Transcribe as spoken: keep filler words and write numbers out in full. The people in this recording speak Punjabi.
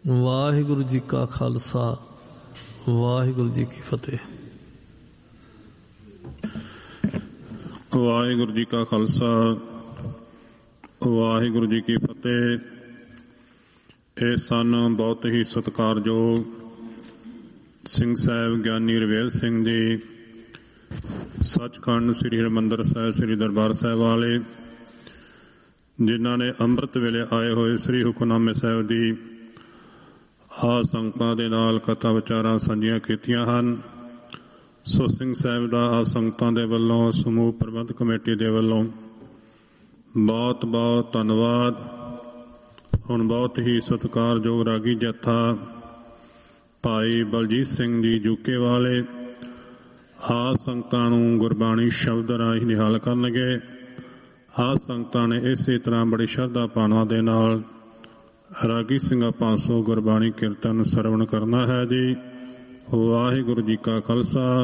ਵਾਹਿਗੁਰੂ ਜੀ ਕਾ ਖਾਲਸਾ ਵਾਹਿਗੁਰੂ ਜੀ ਕੀ ਫਤਿਹ। ਵਾਹਿਗੁਰੂ ਜੀ ਕਾ ਖਾਲਸਾ ਵਾਹਿਗੁਰੂ ਜੀ ਕੀ ਫਤਿਹ। ਇਹ ਸਨ ਬਹੁਤ ਹੀ ਸਤਿਕਾਰਯੋਗ ਸਿੰਘ ਸਾਹਿਬ ਗਿਆਨੀ ਰਵੇਲ ਸਿੰਘ ਜੀ, ਸੱਚਖੰਡ ਸ੍ਰੀ ਹਰਿਮੰਦਰ ਸਾਹਿਬ ਸ੍ਰੀ ਦਰਬਾਰ ਸਾਹਿਬ ਵਾਲੇ, ਜਿਨ੍ਹਾਂ ਨੇ ਅੰਮ੍ਰਿਤ ਵੇਲੇ ਆਏ ਹੋਏ ਸ੍ਰੀ ਹੁਕਮਨਾਮੇ ਸਾਹਿਬ ਦੀ ਆ ਸੰਗਤਾਂ ਦੇ ਨਾਲ ਕਥਾ ਵਿਚਾਰਾਂ ਸਾਂਝੀਆਂ ਕੀਤੀਆਂ ਹਨ। ਸੋ ਸਿੰਘ ਸਾਹਿਬ ਦਾ ਆ ਸੰਗਤਾਂ ਦੇ ਵੱਲੋਂ, ਸਮੂਹ ਪ੍ਰਬੰਧ ਕਮੇਟੀ ਦੇ ਵੱਲੋਂ ਬਹੁਤ ਬਹੁਤ ਧੰਨਵਾਦ। ਹੁਣ ਬਹੁਤ ਹੀ ਸਤਿਕਾਰਯੋਗ ਰਾਗੀ ਜੱਥਾ ਭਾਈ ਬਲਜੀਤ ਸਿੰਘ ਜੀ ਜੂਕੇ ਵਾਲੇ ਆ ਸੰਗਤਾਂ ਨੂੰ ਗੁਰਬਾਣੀ ਸ਼ਬਦ ਰਾਹੀਂ ਨਿਹਾਲ ਕਰਨਗੇ। ਆ ਸੰਗਤਾਂ ਨੇ ਇਸੇ ਤਰ੍ਹਾਂ ਬੜੀ ਸ਼ਰਧਾ ਭਾਵਨਾ ਦੇ ਨਾਲ ਰਾਗੀ ਸਿੰਘਾਂ ਪਾਸੋਂ ਗੁਰਬਾਣੀ ਕੀਰਤਨ ਸਰਵਣ ਕਰਨਾ ਹੈ ਜੀ। ਵਾਹਿਗੁਰੂ ਜੀ ਕਾ ਖਾਲਸਾ